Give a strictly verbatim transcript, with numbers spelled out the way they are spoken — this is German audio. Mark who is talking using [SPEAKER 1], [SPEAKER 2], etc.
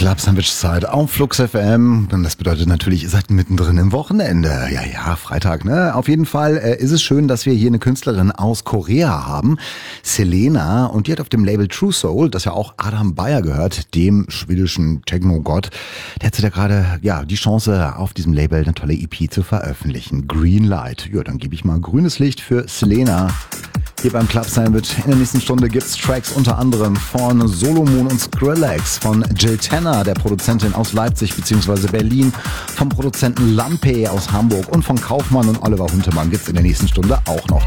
[SPEAKER 1] Club Sandwich Zeit auf Flux F M. Und das bedeutet natürlich, ihr seid mittendrin im Wochenende. Ja, ja, Freitag, ne? Auf jeden Fall äh, ist es schön, dass wir hier eine Künstlerin aus Korea haben, Selena. Und die hat auf dem Label True Soul, das ja auch Adam Beyer gehört, dem schwedischen Techno-Gott, der hat sich da gerade, ja, die Chance, auf diesem Label eine tolle E P zu veröffentlichen. Green Light. Ja, dann gebe ich mal grünes Licht für Selena. Hier beim Club Sandwich. In der nächsten Stunde gibt's Tracks unter anderem von Solomon und Skrillex, von Jill Tanner, der Produzentin aus Leipzig bzw. Berlin, vom Produzenten Lampe aus Hamburg und von Kaufmann und Oliver Huntemann gibt's in der nächsten Stunde auch noch.